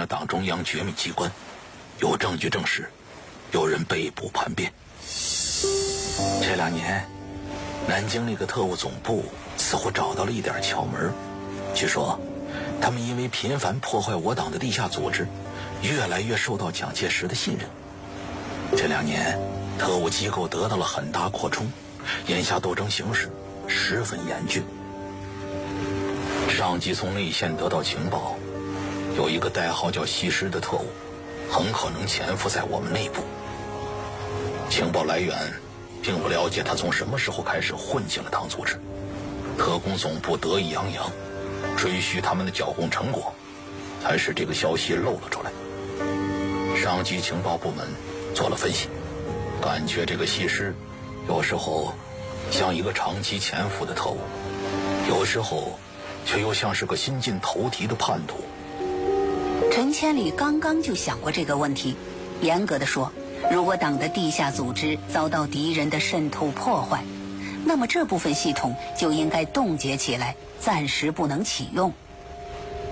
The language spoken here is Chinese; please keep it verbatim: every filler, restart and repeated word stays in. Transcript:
了党中央绝密机关，有证据证实有人被捕叛变。这两年南京那个特务总部似乎找到了一点窍门，据说他们因为频繁破坏我党的地下组织，越来越受到蒋介石的信任。这两年特务机构得到了很大扩充，眼下斗争形势十分严峻。上级从内线得到情报，有一个代号叫西施的特务很可能潜伏在我们内部。情报来源并不了解他从什么时候开始混进了党组织，特工总部得意洋洋追嘘他们的剿共成果，才使这个消息漏了出来。上级情报部门做了分析，感觉这个西施有时候像一个长期潜伏的特务，有时候却又像是个新晋投敌的叛徒。 陈千里刚刚就想过这个问题。严格的说，如果党的地下组织遭到敌人的渗透破坏，那么这部分系统就应该冻结起来，暂时不能启用。